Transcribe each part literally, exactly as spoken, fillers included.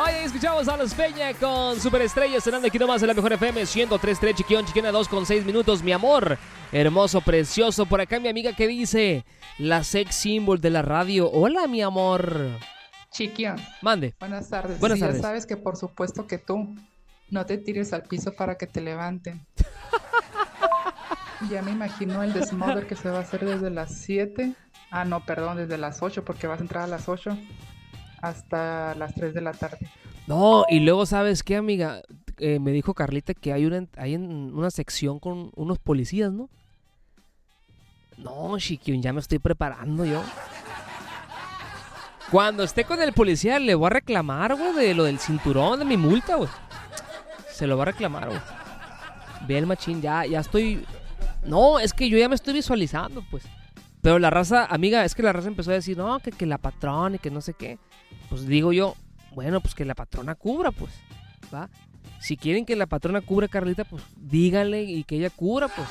Oye, escuchamos a Los Peña con Superestrella sonando aquí nomás en la mejor F M ciento tres punto tres, Chiquión, Chiquiona dos con seis minutos, mi amor. Hermoso, precioso. Por acá mi amiga que dice, la sex symbol de la radio. Hola, mi amor. Chiquión. Mande. Buenas tardes. Buenas sí, tardes. Ya sabes que por supuesto que tú no te tires al piso para que te levanten. Ya me imagino el desmoder que se va a hacer desde las siete. Ah, no, perdón, desde las ocho, porque vas a entrar a las ocho hasta las tres de la tarde. No, y luego, ¿sabes qué, amiga? Eh, me dijo Carlita que hay una, hay en una sección con unos policías, ¿no? No, Chiquión, ya me estoy preparando yo. Cuando esté con el policía le voy a reclamar, güey, de lo del cinturón, de mi multa, güey. Se lo va a reclamar, güey. Ve el machín, ya, ya estoy... No, es que yo ya me estoy visualizando, pues. Pero la raza, amiga, es que la raza empezó a decir, no, que, que la patrona y que no sé qué. Pues digo yo, bueno, pues que la patrona cubra, pues, ¿va? Si quieren que la patrona cubra, Carlita, pues díganle y que ella cubra, pues.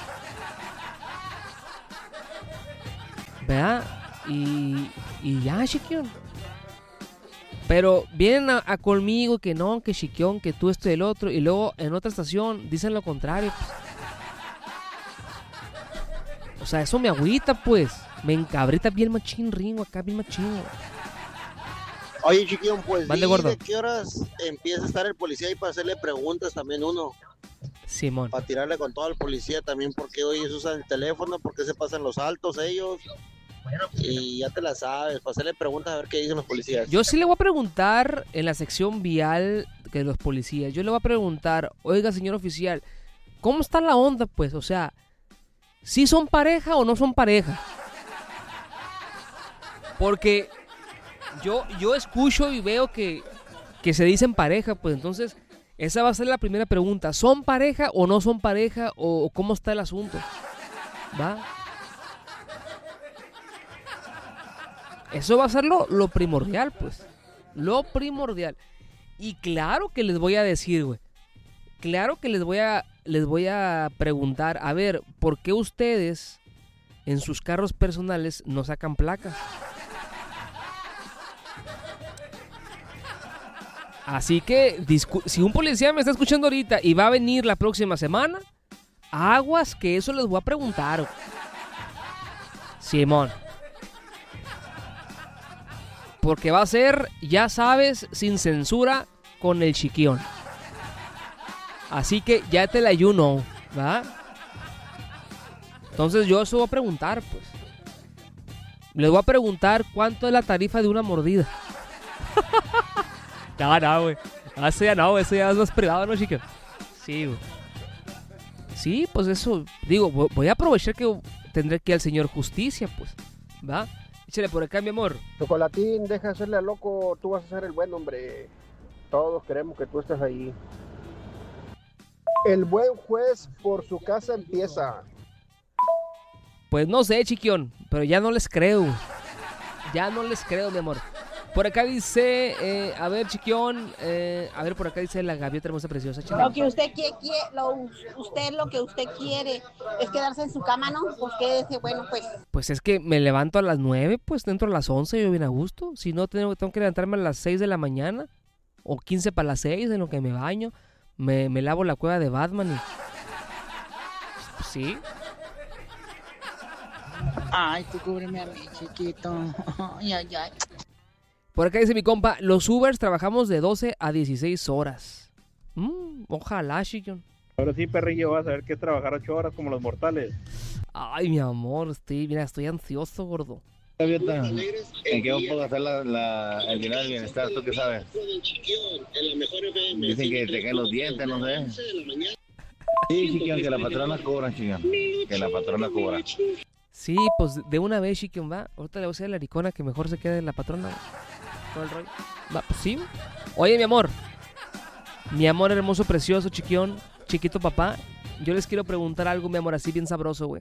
¿Verdad? Y, y ya, Chiquión. Pero vienen a, a conmigo que no, que Chiquión, que tú esto y el otro. Y luego en otra estación dicen lo contrario, pues. O sea, eso me agüita, pues. Me encabrita bien machín, ringo acá, bien machín. Oye, Chiquión, pues Mande, di gordo. de qué horas empieza a estar el policía ahí para hacerle preguntas también uno. Simón. Para tirarle con todo al policía también, porque hoy ellos usan el teléfono, porque se pasan los altos ellos. Y ya te la sabes, para hacerle preguntas a ver qué dicen los policías. Yo sí le voy a preguntar en la sección vial de los policías. Yo le voy a preguntar, oiga, señor oficial, ¿cómo está la onda, pues? O sea, ¿sí son pareja o no son pareja? Porque yo, yo escucho y veo que, que se dicen pareja, pues entonces esa va a ser la primera pregunta. ¿Son pareja o no son pareja o, o cómo está el asunto? ¿Va? Eso va a ser lo, lo primordial, pues. Lo primordial. Y claro que les voy a decir, güey. Claro que les voy a, les voy a preguntar, a ver, ¿por qué ustedes en sus carros personales no sacan placas? Así que, discu- si un policía me está escuchando ahorita y va a venir la próxima semana, aguas que eso les voy a preguntar, güey. Simón. Porque va a ser, ya sabes, sin censura con el Chiquión. Así que ya te la you know, ¿verdad? Entonces yo eso voy a preguntar, pues. Les voy a preguntar cuánto es la tarifa de una mordida. No, no, güey. Eso ya no, eso ya es más privado, ¿no, Chiquión? Sí, güey. Sí, pues eso, digo, voy a aprovechar que tendré que ir al señor Justicia, pues, ¿va? Échale por acá, mi amor. Chocolatín, deja de hacerle a loco, tú vas a ser el buen hombre. Todos queremos que tú estés ahí. El buen juez por su casa empieza. Pues no sé, Chiquión, pero ya no les creo. Ya no les creo, mi amor. Por acá dice, eh, a ver, Chiquión, eh, a ver, por acá dice la gaviota hermosa preciosa. Chile. Lo que usted quiere, lo, usted lo que usted quiere es quedarse en su cama, ¿no? Pues quédese, bueno, pues. Pues es que me levanto a las nueve, pues dentro a las once, yo bien a gusto. Si no, tengo, tengo que levantarme a las seis de la mañana, o quince para las seis, en lo que me baño. Me, me lavo la cueva de Batman y... Pues, sí. Ay, tú cúbreme a mí, chiquito. Ay, ay, ay. Por acá dice mi compa, los Ubers trabajamos de doce a dieciséis horas. Mm, ojalá, Chiquión. Ahora sí, perrillo, vas a ver que es trabajar ocho horas como los mortales. Ay, mi amor, estoy, mira, estoy ansioso, gordo. Gaviota, ¿en qué puedo hacer la, la, el dinero del bienestar? ¿Tú qué sabes? Dicen que te caen los dientes, no sé. Sí, Chiquión, que la patrona cobra, Chiquión. Que la patrona cobra. Sí, pues de una vez, Chiquión, va. Ahorita le voy a decir a la Aricona que mejor se quede la patrona. Todo el rollo. Va, pues sí. Oye, mi amor. Mi amor hermoso, precioso, Chiquión. Chiquito papá. Yo les quiero preguntar algo, mi amor, así bien sabroso, güey.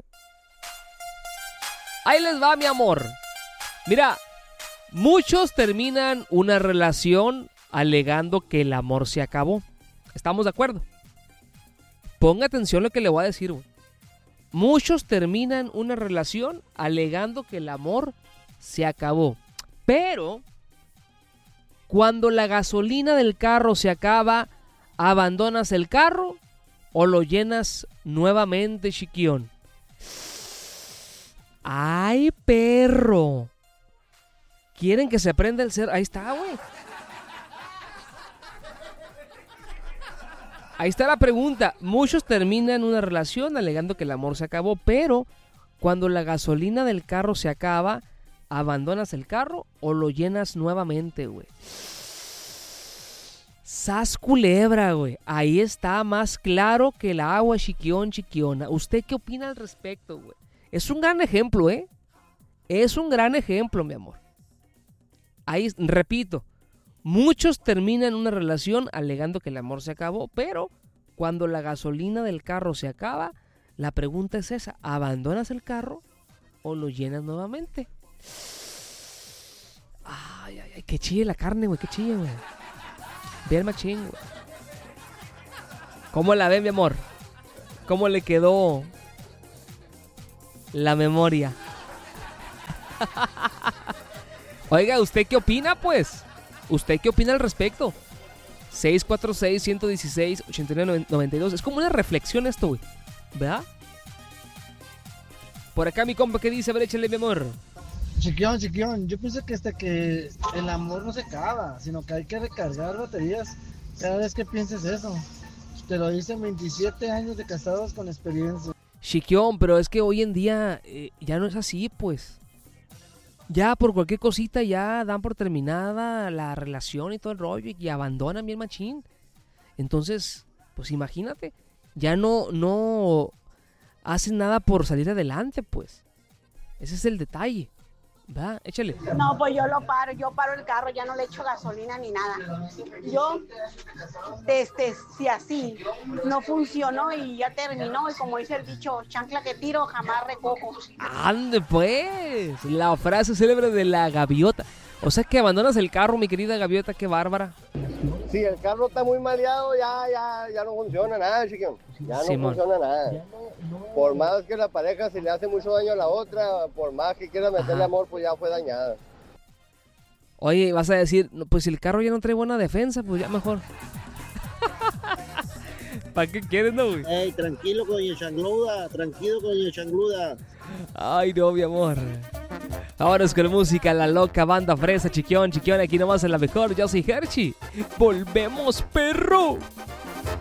Ahí les va, mi amor. Mira, muchos terminan una relación alegando que el amor se acabó. ¿Estamos de acuerdo? Ponga atención a lo que le voy a decir, güey. Muchos terminan una relación alegando que el amor se acabó. Pero, Cuando la gasolina del carro se acaba, ¿abandonas el carro o lo llenas nuevamente, chiquión? ¡Ay, perro! ¿Quieren que se prenda el cerro? Ahí está, güey. Ahí está la pregunta. Muchos terminan una relación alegando que el amor se acabó, pero cuando la gasolina del carro se acaba, ¿abandonas el carro o lo llenas nuevamente, güey? Sas culebra, güey. Ahí está más claro que el agua, chiquión, chiquiona. ¿Usted qué opina al respecto, güey? Es un gran ejemplo, ¿eh? Es un gran ejemplo, mi amor. Ahí, repito, muchos terminan una relación alegando que el amor se acabó, pero cuando la gasolina del carro se acaba, la pregunta es esa: ¿abandonas el carro o lo llenas nuevamente? Ay, ay, ay, que chille la carne, güey, que chille, güey. Ve el machín, güey. ¿Cómo la ve, mi amor? ¿Cómo le quedó la memoria? Oiga, ¿usted qué opina, pues? ¿Usted qué opina al respecto? seis cuatro seis, uno uno seis, ocho nueve nueve dos. Es como una reflexión esto, güey. ¿Verdad? Por acá mi compa, ¿qué dice? A ver, échale, mi amor. Chiquión, chiquión, yo pienso que hasta que el amor no se acaba, sino que hay que recargar baterías cada vez que pienses eso. Te lo dicen veintisiete años de casados con experiencia. Chiquión, pero es que hoy en día eh, ya no es así, pues. Ya por cualquier cosita ya dan por terminada la relación y todo el rollo y, y abandonan bien machín. Entonces, pues imagínate, ya no, no hacen nada por salir adelante, pues. Ese es el detalle. Va, échale. No, pues yo lo paro, yo paro el carro, ya no le echo gasolina ni nada. Yo, desde si así no funcionó y ya terminó, y como dice el dicho, chancla que tiro, jamás recojo. Ande pues, la frase célebre de la gaviota. O sea que abandonas el carro, mi querida gaviota, qué bárbara. Si el carro está muy maleado, ya, ya, ya no funciona nada, chiquión. Ya no Simón. funciona nada. Por más que la pareja se le hace mucho daño a la otra, por más que quiera meterle Ajá. amor, pues ya fue dañada. Oye, vas a decir, no, pues si el carro ya no trae buena defensa, pues ya mejor. ¿Para qué quieres, no, güey? Ey, tranquilo, coño changluda, tranquilo, coño changluda. Ay, no, mi amor. Ahora es con música, la loca banda fresa, chiquión, chiquión, aquí nomás en la mejor. Yo soy Hershey. Volvemos, perro.